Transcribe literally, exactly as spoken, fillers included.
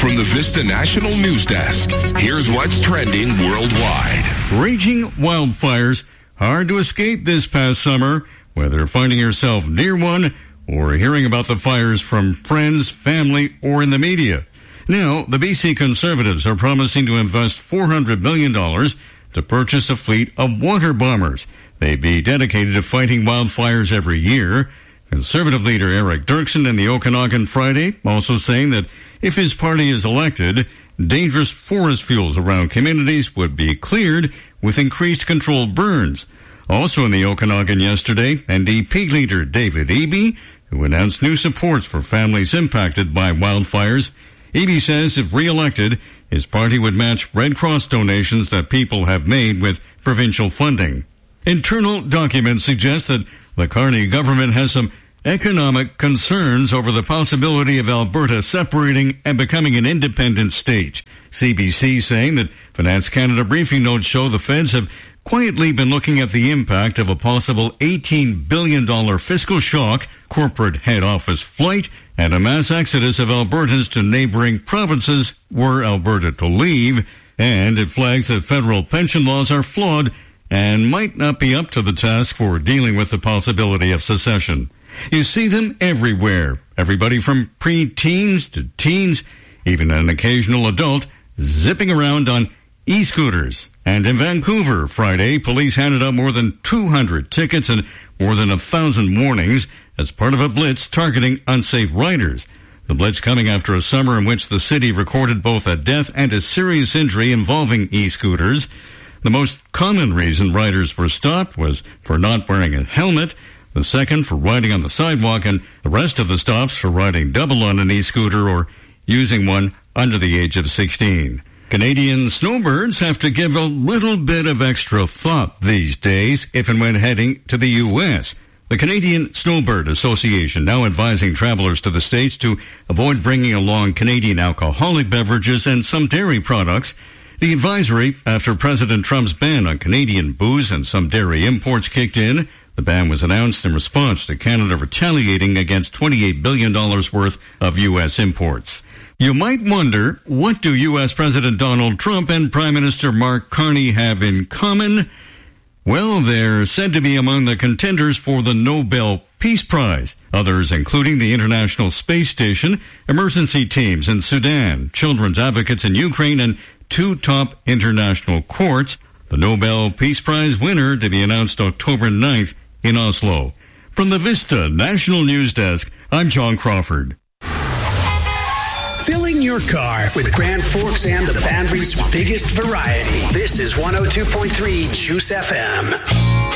From the Vista National News Desk, here's what's trending worldwide. Raging wildfires, hard to escape this past summer, whether finding yourself near one or hearing about the fires from friends, family, or in the media. Now, the B C Conservatives are promising to invest four hundred million dollars to purchase a fleet of water bombers. They'd be dedicated to fighting wildfires every year. Conservative leader Eric Dirksen in the Okanagan Friday also saying that if his party is elected, dangerous forest fuels around communities would be cleared with increased controlled burns. Also in the Okanagan yesterday, N D P leader David Eby, who announced new supports for families impacted by wildfires. Eby says if re-elected, his party would match Red Cross donations that people have made with provincial funding. Internal documents suggest that the Carney government has some economic concerns over the possibility of Alberta separating and becoming an independent state. C B C saying that Finance Canada briefing notes show the feds have quietly been looking at the impact of a possible eighteen billion dollars fiscal shock, corporate head office flight, and a mass exodus of Albertans to neighboring provinces were Alberta to leave. And it flags that federal pension laws are flawed and might not be up to the task for dealing with the possibility of secession. You see them everywhere. Everybody from pre-teens to teens, even an occasional adult, zipping around on e-scooters. And in Vancouver, Friday, police handed out more than two hundred tickets and more than one thousand warnings as part of a blitz targeting unsafe riders. The blitz coming after a summer in which the city recorded both a death and a serious injury involving e-scooters. The most common reason riders were stopped was for not wearing a helmet, the second for riding on the sidewalk, and the rest of the stops for riding double on an e-scooter or using one under the age of sixteen. Canadian snowbirds have to give a little bit of extra thought these days if and when heading to the U S. The Canadian Snowbird Association now advising travelers to the States to avoid bringing along Canadian alcoholic beverages and some dairy products. The advisory after President Trump's ban on Canadian booze and some dairy imports kicked in. The ban was announced in response to Canada retaliating against twenty-eight billion dollars worth of U S imports. You might wonder, what do U S President Donald Trump and Prime Minister Mark Carney have in common? Well, they're said to be among the contenders for the Nobel Peace Prize. Others including the International Space Station, emergency teams in Sudan, children's advocates in Ukraine, and two top international courts. The Nobel Peace Prize winner to be announced October ninth in Oslo. From the Vista National News Desk, I'm John Crawford. Filling your car with Grand Forks and the Boundary's biggest variety. This is one oh two point three Juice F M.